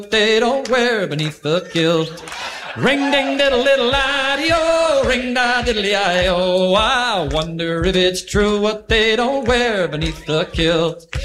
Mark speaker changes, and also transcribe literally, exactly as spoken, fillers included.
Speaker 1: they don't wear beneath the kilt. Ring ding diddle diddle I-D-O, ring da diddly I-O. I wonder if it's true what they don't wear beneath the kilt.